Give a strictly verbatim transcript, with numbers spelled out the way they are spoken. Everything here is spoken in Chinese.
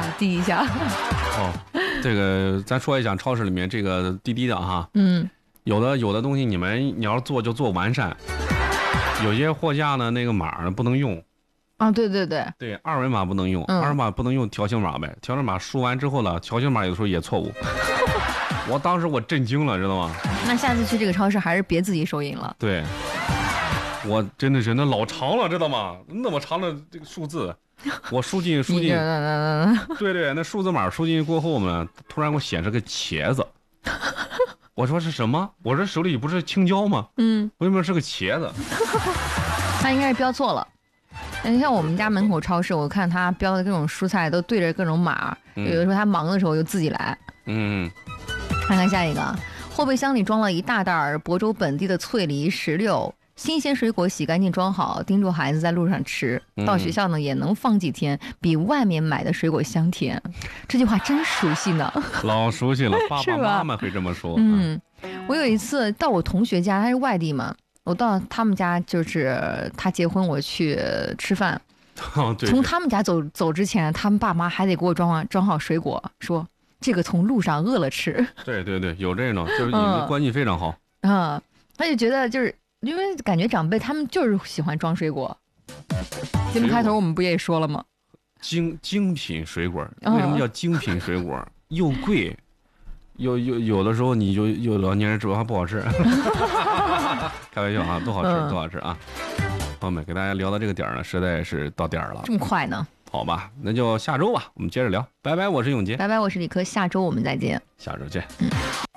滴一下。 哦，这个咱说一下超市里面这个滴滴的哈， 嗯， 有的有的东西你们你要是做就做完善，有些货架呢那个码呢不能用。 啊，对对对， 对，二维码不能用， 嗯、 二维码不能用条形码呗，条形码输完之后呢，条形码有的时候也错误。我当时我震惊了，知道吗？ 那下次去这个超市还是别自己收银了。 对，我真的是那老长了，知道吗？那么长的这个数字，我输进输进，对对，那数字码输进去过后呢，突然给我显示个茄子。我说是什么？我这手里不是青椒吗？ 嗯， 为什么是个茄子？ 他应该是标错了。你像我们家门口超市，我看他标的各种蔬菜都对着各种码，嗯、有的时候他忙的时候就自己来。 嗯， 看看下一个，后备箱里装了一大袋儿亳州本地的脆梨、石榴，新鲜水果洗干净装好，叮嘱孩子在路上吃，到学校呢也能放几天，比外面买的水果香甜。这句话真熟悉呢， 老熟悉了，爸爸妈妈会这么说。 嗯，我有一次到我同学家，他是外地嘛。我到他们家，就是他结婚，我去吃饭。 哦、对对， 从他们家走走之前，他们爸妈还得给我装好装好水果，说这个从路上饿了吃。 对对对，有这种，就是你们关系非常好。 嗯，嗯他就觉得就是因为感觉长辈他们就是喜欢装水果。节目开头我们不也说了吗？ 精精品水果，为什么叫精品水果？嗯、又贵。有有有的时候你就有老年人吃还不好吃，开玩笑啊，多好吃、嗯、多好吃啊！朋友们，给大家聊到这个点儿呢，实在是到点儿了， 这么快呢？ 好吧，那就下周吧，我们接着聊。拜拜，我是永杰。 拜拜，我是李科，下周我们再见。 下周见。 嗯。